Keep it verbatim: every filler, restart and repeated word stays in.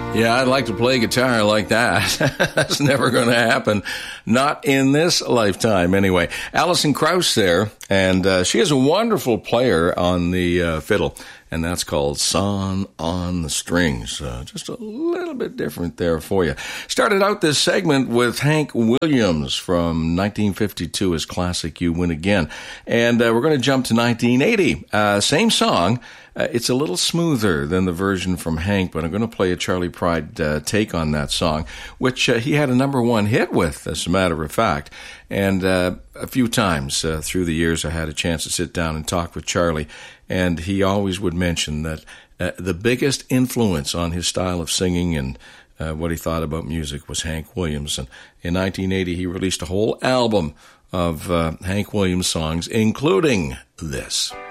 Yeah, I'd like to play guitar like that. That's never going to happen. Not in this lifetime, anyway. Alison Krauss there, and uh, she is a wonderful player on the uh, fiddle, and that's called Song on the Strings. Uh, just a little bit different there for you. Started out this segment with Hank Williams from nineteen fifty-two, his classic You Win Again. And uh, we're going to jump to nineteen eighty. Uh, same song. Uh, it's a little smoother than the version from Hank, but I'm going to play a Charley Pride uh, take on that song, which uh, he had a number one hit with, as a matter of fact. And uh, a few times uh, through the years, I had a chance to sit down and talk with Charley, and he always would mention that uh, the biggest influence on his style of singing and uh, what he thought about music was Hank Williams. And in nineteen eighty, he released a whole album of uh, Hank Williams songs, including this.